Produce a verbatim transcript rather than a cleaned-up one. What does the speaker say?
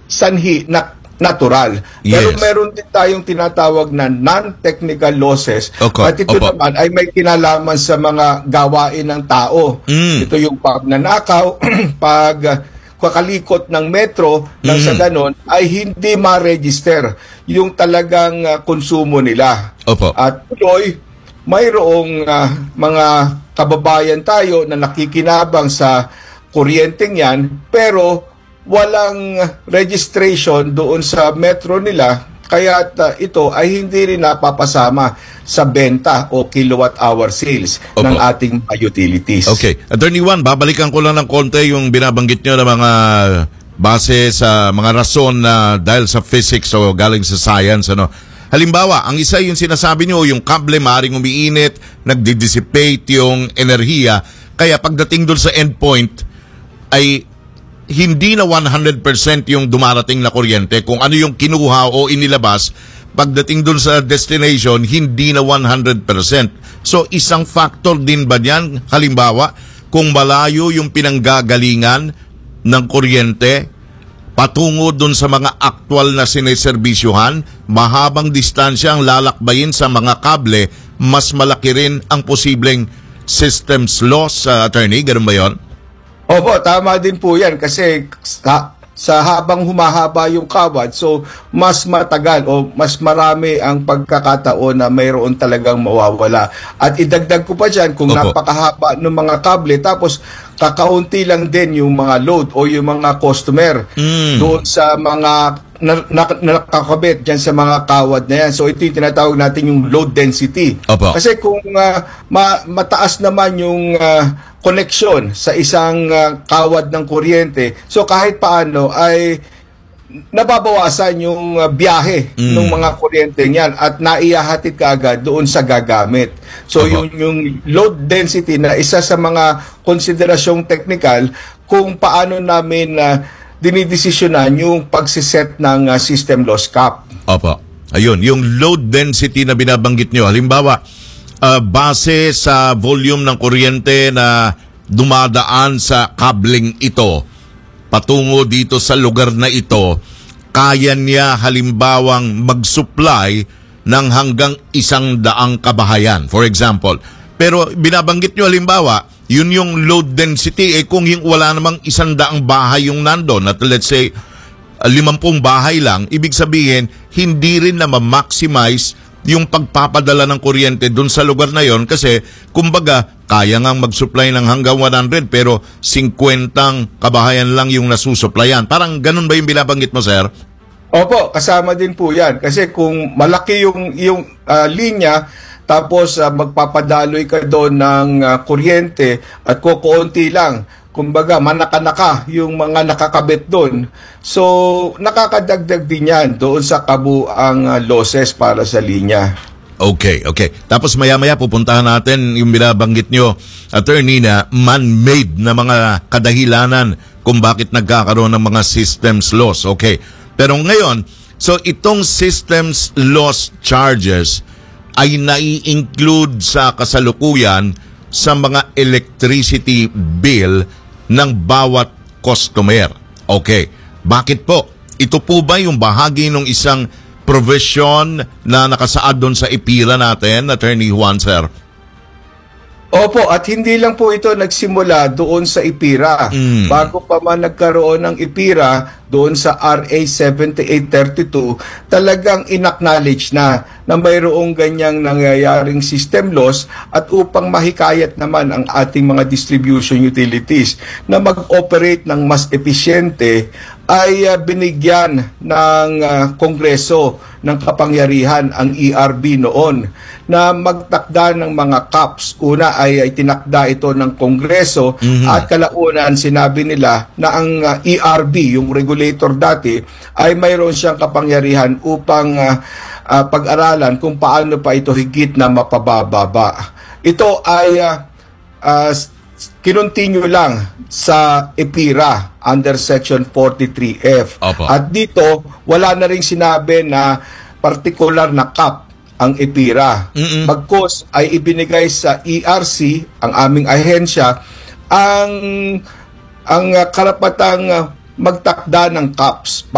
sanhi na natural. Pero Yes. meron din tayong tinatawag na non-technical losses. Opo, At ito opo. naman ay may kinalaman sa mga gawain ng tao. Mm. Ito yung pagnanakaw, pag uh, kakalikot ng metro, nang sa Mm. ganon, ay hindi ma-register yung talagang uh, konsumo nila. Opo. At tuloy, mayroong uh, mga kababayan tayo na nakikinabang sa kuryenteng yan, pero walang registration doon sa metro nila, kaya uh, ito ay hindi rin napapasama sa benta o kilowatt hour sales Opo. ng ating mga utilities. Okay. Attorney Juan, babalikan ko lang ng konti yung binabanggit nyo na mga base sa mga rason na dahil sa physics o galing sa science. Ano. Halimbawa, ang isa yung sinasabi nyo, yung kable maaaring umiinit, nagdi-dissipate yung enerhiya, kaya pagdating doon sa endpoint ay hindi na one hundred percent yung dumarating na kuryente. Kung ano yung kinuha o inilabas, pagdating dun sa destination, hindi na one hundred percent. So, isang factor din ba yan? Halimbawa, kung malayo yung pinanggagalingan ng kuryente, patungo dun sa mga aktual na sineserbisyuhan, mahabang distansya ang lalakbayin sa mga kable, mas malaki rin ang posibleng systems loss, uh, attorney. Ganun ba yun? Opo, tama din po yan kasi sa, sa habang humahaba yung kawad, so mas matagal o mas marami ang pagkakataon na mayroon talagang mawawala. At idagdag ko pa dyan, kung Opo. napakahaba ng mga kable, tapos kakaunti lang din yung mga load o yung mga customer Mm. doon sa mga na, na, nakakabit dyan sa mga kawad na yan. So ito yung tinatawag natin yung load density. Opo. Kasi kung uh, ma- mataas naman yung uh, connection sa isang uh, kawad ng kuryente, so kahit paano ay nababawasan yung uh, biyahe Mm. ng mga kuryente niyan at naihahatid kaagad doon sa gagamit. So Opo. yung, yung load density na isa sa mga konsiderasyong technical kung paano namin uh, dinidesisyonan yung pagsiset ng uh, system loss cap. Opo. Ayun, yung load density na binabanggit nyo. Halimbawa, uh, base sa volume ng kuryente na dumadaan sa kabling ito, patungo dito sa lugar na ito, kaya niya halimbawang mag-supply ng hanggang isang daang kabahayan, for example. Pero binabanggit nyo halimbawa, yun yung load density, eh kung yung wala namang isang daang bahay yung nandun, at let's say, uh, limampung bahay lang, ibig sabihin, hindi rin na ma-maximize yung pagpapadala ng kuryente dun sa lugar na yon kasi, kumbaga, kaya ngang mag-supply ng hanggang one hundred pero fifty kabahayan lang yung nasusuplayan. Parang ganun ba yung binabanggit mo, sir? Opo, kasama din po yan. Kasi kung malaki yung, yung uh, linya, tapos uh, magpapadaloy ka doon ng uh, kuryente at kukunti lang, kumbaga manaka-naka yung mga nakakabit doon. So, nakakadagdag din yan doon sa kabuang uh, losses para sa linya. Okay, okay. Tapos maya-maya pupuntahan natin yung binabanggit nyo, attorney, na man-made na mga kadahilanan kung bakit nagkakaroon ng mga systems loss. Okay. Pero ngayon, so itong systems loss charges ay nai-include sa kasalukuyan sa mga electricity bill ng bawat customer. Okay. Bakit po? Ito po ba yung bahagi ng isang provision na nakasaad doon sa IPIRA natin, Attorney Juan, sir? Opo, at hindi lang po ito nagsimula doon sa IPIRA. Mm. Bago pa man nagkaroon ng IPIRA, doon sa R A seventy-eight thirty-two, talagang inacknowledge na na mayroong ganyang nangyayaring system loss at upang mahikayat naman ang ating mga distribution utilities na mag-operate ng mas episyente, ay uh, binigyan ng uh, Kongreso ng kapangyarihan ang E R B noon na magtakda ng mga caps. Una ay, ay tinakda ito ng Kongreso, mm-hmm. at kalaunan sinabi nila na ang uh, E R B, yung regulator dati, ay mayroon siyang kapangyarihan upang uh, uh, pag-aralan kung paano pa ito higit na mapabababa. Ito ay uh, uh, kinontinue lang sa IPIRA under Section forty-three F. Opo. At dito, wala na ring sinabi na particular na cap ang IPIRA. Mm-mm. Bagkus ay ibinigay sa E R C, ang aming ahensya, ang ang uh, karapatang uh, magtakda ng caps